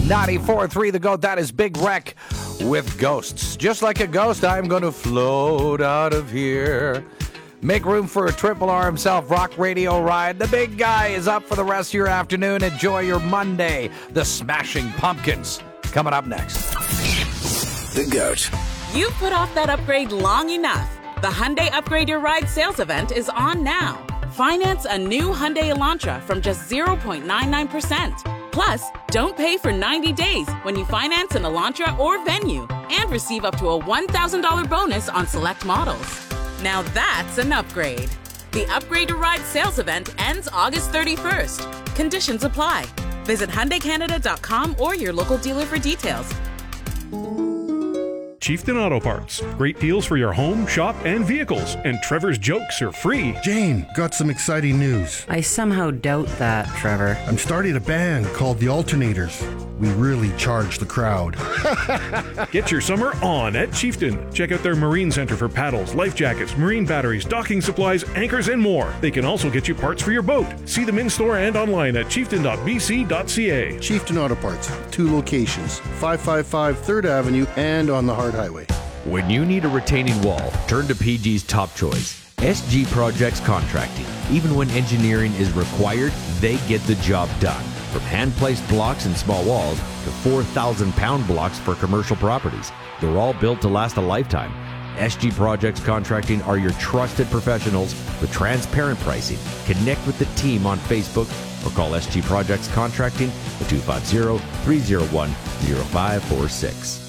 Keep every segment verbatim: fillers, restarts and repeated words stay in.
ninety-four point three The Goat. That is Big Wreck with Ghosts. Just like a ghost, I'm going to float out of here. Make room for a triple R himself, Rock Radio Ride. The big guy is up for the rest of your afternoon. Enjoy your Monday. The Smashing Pumpkins coming up next. The Goat. You've put off that upgrade long enough. The Hyundai Upgrade Your Ride sales event is on now. Finance a new Hyundai Elantra from just zero point nine nine percent. Plus, don't pay for ninety days when you finance an Elantra or Venue, and receive up to a one thousand dollars bonus on select models. Now that's an upgrade. The Upgrade Your Ride sales event ends August thirty-first. Conditions apply. Visit Hyundai Canada dot com or your local dealer for details. Chieftain Auto Parts. Great deals for your home, shop, and vehicles. And Trevor's jokes are free. Jane, got some exciting news. I somehow doubt that, Trevor. I'm starting a band called The Alternators. We really charge the crowd. Get your summer on at Chieftain. Check out their Marine Center for paddles, life jackets, marine batteries, docking supplies, anchors, and more. They can also get you parts for your boat. See them in store and online at chieftain dot b c dot c a. Chieftain Auto Parts, two locations, five five five third Avenue and on the Hard Highway. When you need a retaining wall, turn to P G's top choice, S G Projects Contracting. Even when engineering is required, they get the job done. From hand-placed blocks and small walls to four thousand pound blocks for commercial properties. They're all built to last a lifetime. S G Projects Contracting are your trusted professionals with transparent pricing. Connect with the team on Facebook or call S G Projects Contracting at two five zero, three zero one, zero five four six.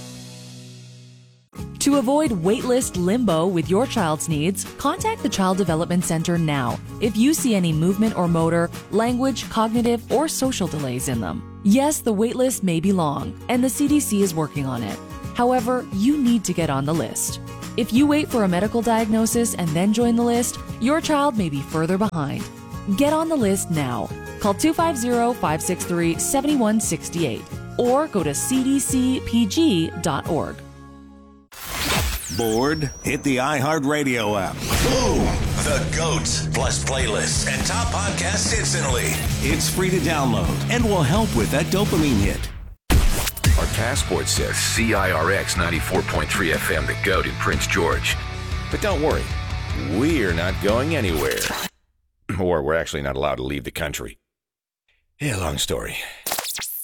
To avoid waitlist limbo with your child's needs, contact the Child Development Center now if you see any movement or motor, language, cognitive, or social delays in them. Yes, the waitlist may be long, and the C D C is working on it. However, you need to get on the list. If you wait for a medical diagnosis and then join the list, your child may be further behind. Get on the list now. Call two five zero, five six three, seven one six eight or go to c d c p g dot org. Bored? Hit the iHeartRadio app. Boom! The Goat plus playlists and top podcasts instantly. It's free to download and will help with that dopamine hit. Our passport says C I R X ninety-four point three F M, The Goat in Prince George. But don't worry, we're not going anywhere. Or we're actually not allowed to leave the country. Yeah, long story.